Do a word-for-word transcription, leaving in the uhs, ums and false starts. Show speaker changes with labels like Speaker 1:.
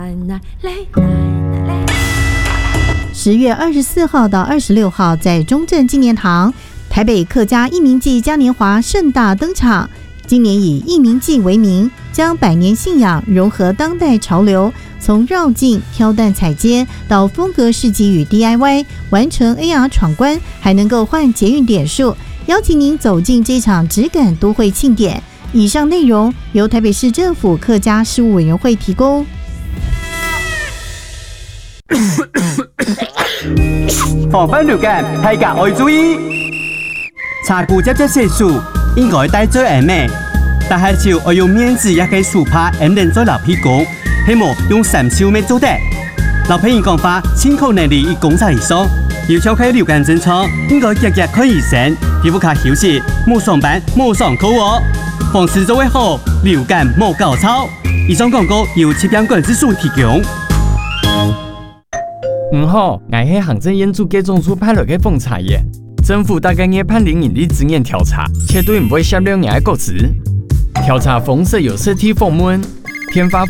Speaker 1: 十月二十四号到二十六号，在中正纪念堂，台北客家艺民祭嘉年华盛大登场。今年以艺民祭为名，将百年信仰融合当代潮流，从绕境、挑担踩街到风格市集与 D I Y， 完成 A R 闯关，还能够换捷运点数，邀请您走进这场质感都会庆典。以上内容由台北市政府客家事务委员会提供。
Speaker 2: 防范流感，大家要注意。查久接接接觸，應該戴嘴眼咩？但係就要用面紙也可以手拍，唔能做流屁股，希望用三手咩做得。老朋友講法，清口能力以工作以上，要超開流感症狀，應該日日看醫生，皮膚卡休息，冇上班冇上課哦。防治做會好，流感冇搞錯。以上廣告由疾病管制署提供。
Speaker 3: 唔好，我係行政院主計總處派來嘅風采耶。政府大概要判零盈利資源調查，絕對唔會泄露人嘅個資。調查風色有實體訪問，填發